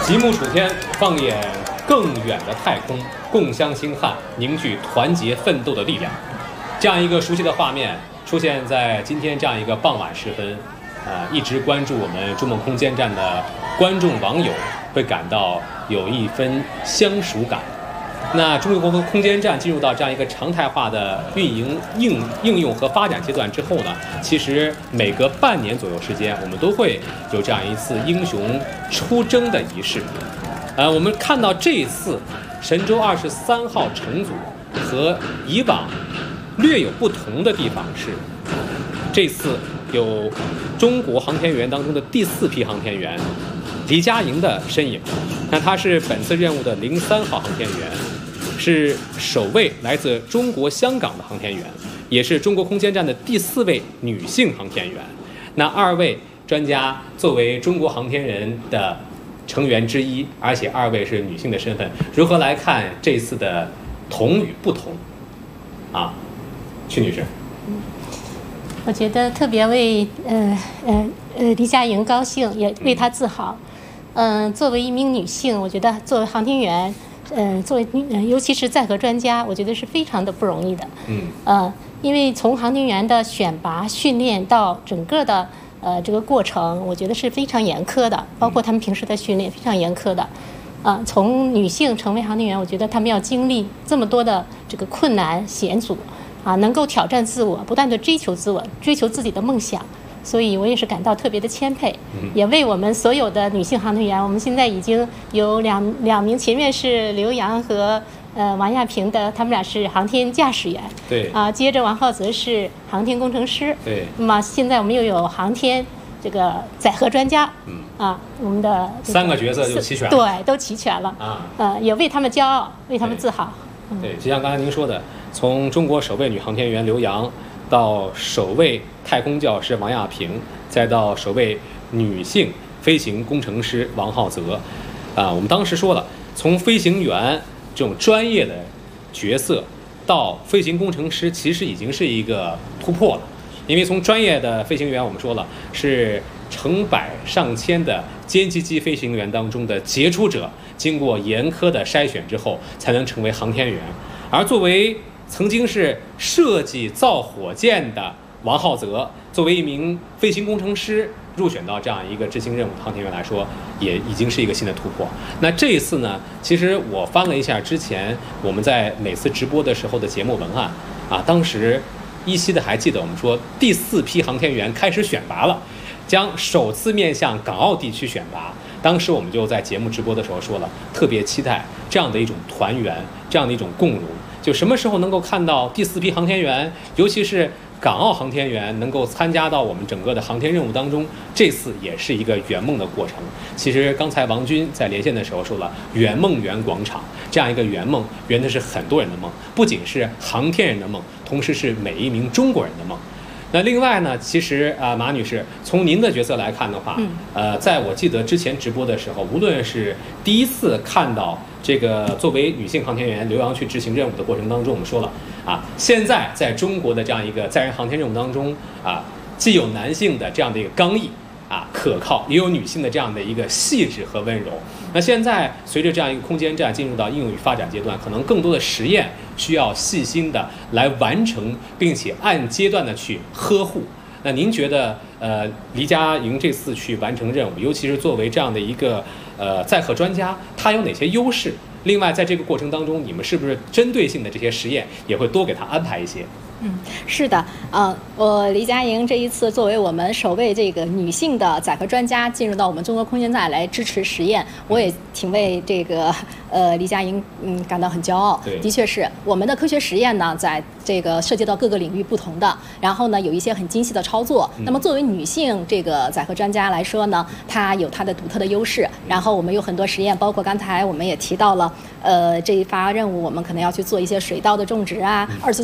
极目楚天，放眼更远的太空，共襄星汉，凝聚团结奋斗的力量。这样一个熟悉的画面出现在今天这样一个傍晚时分，一直关注我们中梦空间站的观众网友会感到有一分相熟感。那中梦空间站进入到这样一个常态化的运营应用和发展阶段之后呢，其实每隔半年左右时间，我们都会有这样一次英雄出征的仪式。我们看到这一次神舟23号乘组和以往略有不同的地方是，这次有中国航天员当中的第4批航天员黎佳莹的身影。那她是本次任务的03号航天员，是首位来自中国香港的航天员，也是中国空间站的第4位女性航天员。那2位专家作为中国航天人的成员之一，而且2位是女性的身份，如何来看这次的同与不同？曲女士。 我觉得特别为黎佳莹高兴，也为她自豪。作为一名女性，我觉得作为航天员，作为尤其是载荷专家，我觉得是非常的不容易的。因为从航天员的选拔、训练到整个的这个过程，我觉得是非常严苛的，包括他们平时的训练非常严苛的。从女性成为航天员，我觉得他们要经历这么多的这个困难险阻，能够挑战自我，不断的追求自我，追求自己的梦想。所以我也是感到特别的谦佩，也为我们所有的女性航天员，我们现在已经有两名，前面是刘洋和王亚平的，他们俩是航天驾驶员， 对接着王浩泽是航天工程师， 对， 那么现在我们又有航天这个载荷专家，我们的 3个角色就齐全了， 对，都齐全了也为他们骄傲，为他们自豪。 对，就像刚才您说的，从中国首位女航天员刘洋到首位太空教师王亚平，再到首位女性飞行工程师王浩泽，我们当时说了，从飞行员这种专业的角色到飞行工程师，其实已经是一个突破了。因为从专业的飞行员，我们说了是成百上千的歼击机飞行员当中的杰出者，经过严苛的筛选之后，才能成为航天员。而作为曾经是设计造火箭的王浩泽，作为一名飞行工程师入选到这样一个执行任务的航天员来说，也已经是一个新的突破。那这一次呢，其实我翻了一下之前我们在每次直播的时候的节目文案当时依稀的还记得我们说第4批航天员开始选拔了，将首次面向港澳地区选拔。当时我们就在节目直播的时候说了，特别期待这样的一种团圆，这样的一种共荣。就什么时候能够看到第4批航天员，尤其是港澳航天员能够参加到我们整个的航天任务当中，这次也是一个圆梦的过程。其实刚才王军在连线的时候说了，圆梦圆广场这样一个圆梦，圆的是很多人的梦，不仅是航天人的梦，同时是每一名中国人的梦。那另外呢，其实马女士，从您的角色来看的话，在我记得之前直播的时候，无论是第一次看到这个作为女性航天员刘洋去执行任务的过程当中，我们说了现在在中国的这样一个载人航天任务当中既有男性的这样的一个刚毅可靠，也有女性的这样的一个细致和温柔。那现在随着这样一个空间站进入到应用与发展阶段，可能更多的实验需要细心的来完成，并且按阶段的去呵护。那您觉得黎佳莹这次去完成任务，尤其是作为这样的一个载荷专家，她有哪些优势？另外在这个过程当中，你们是不是针对性的这些实验也会多给她安排一些？ 是的，我黎佳莹这一次作为我们首位这个女性的载荷专家进入到我们中国空间站来支持实验，我也挺为这个黎佳莹感到很骄傲。的确是我们的科学实验呢，在这个涉及到各个领域不同的，然后呢有一些很精细的操作。那么作为女性这个载荷专家来说呢，她有她的独特的优势。然后我们有很多实验，包括刚才我们也提到了，这一发任务我们可能要去做一些水稻的种植2次